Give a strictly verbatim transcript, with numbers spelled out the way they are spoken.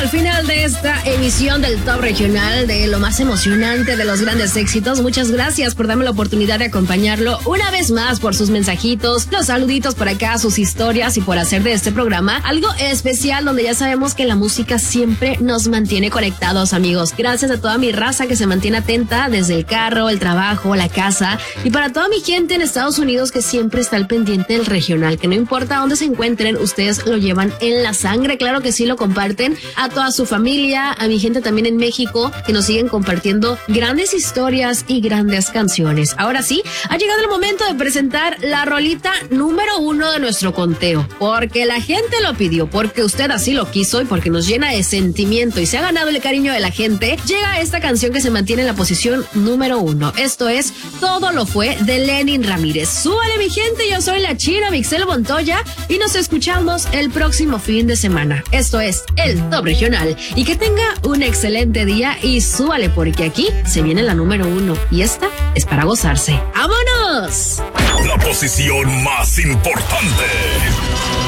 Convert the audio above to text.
al final de esta emisión del Top Regional, de lo más emocionante de los grandes éxitos. Muchas gracias por darme la oportunidad de acompañarlo una vez más, por sus mensajitos, los saluditos por acá, sus historias y por hacer de este programa algo especial donde ya sabemos que la música siempre nos mantiene conectados, amigos. Gracias a toda mi raza que se mantiene atenta desde el carro, el trabajo, la casa, y para toda mi gente en Estados Unidos que siempre está al pendiente del regional, que no importa dónde se encuentren, ustedes lo llevan en la sangre. Claro que sí, lo comparten. A toda su familia, a mi gente también en México, que nos siguen compartiendo grandes historias y grandes canciones. Ahora sí, ha llegado el momento de presentar la rolita número uno de nuestro conteo, porque la gente lo pidió, porque usted así lo quiso y porque nos llena de sentimiento y se ha ganado el cariño de la gente. Llega esta canción que se mantiene en la posición número uno. Esto es Todo lo fue, de Lenin Ramírez. Súbale, mi gente, yo soy la China Mixel Montoya y nos escuchamos el próximo fin de semana. Esto es el Top Regional, y que tenga un excelente día y súbale, porque aquí se viene la número uno y esta es para gozarse. ¡Vámonos! La posición más importante.